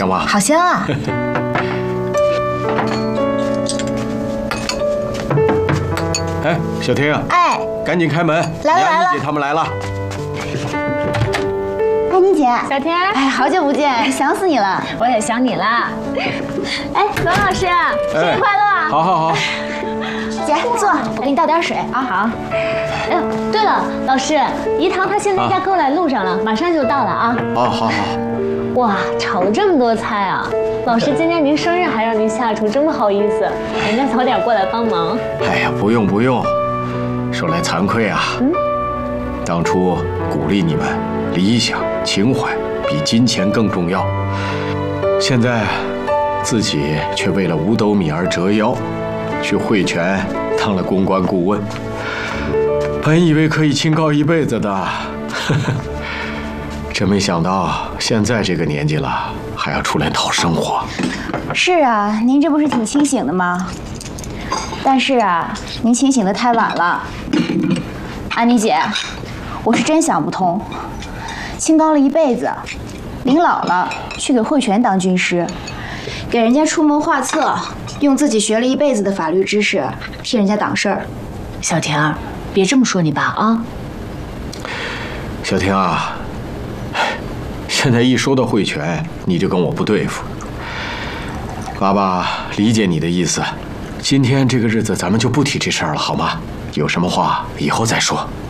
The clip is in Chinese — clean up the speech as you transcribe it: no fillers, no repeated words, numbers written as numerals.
香吗？ 好香啊！ 哎，小天啊， 哎， 赶紧开门， 来了来了杨妮姐他们来了。 哎，妮姐， 小天， 哎，好久不见，想死你了。 我也想你啦。哎，罗老师，生日快乐啊！ 好好好。 姐，坐，我给你倒点水啊。 好。哎，对了，老师，怡棠她现在在过来路上了，马上就到了啊。 哦，好好。 哇，炒了这么多菜啊！老师，今天您生日还让您下厨，真不好意思，人家早点过来帮忙。 哎呀，不用不用，说来惭愧啊。当初鼓励你们，理想情怀比金钱更重要。现在自己却为了5斗米而折腰，去汇泉当了公关顾问。本以为可以清高一辈子的，真没想到现在这个年纪了，还要出来讨生活。 是啊，您这不是挺清醒的吗？但是啊，您清醒得太晚了。安妮姐，我是真想不通，清高了一辈子，临老了去给汇泉当军师，给人家出谋划策，用自己学了一辈子的法律知识替人家挡事儿。 小婷儿，别这么说你爸啊。 小婷啊，现在一说到汇泉，你就跟我不对付。爸爸理解你的意思，今天这个日子咱们就不提这事儿了，好吗？有什么话以后再说。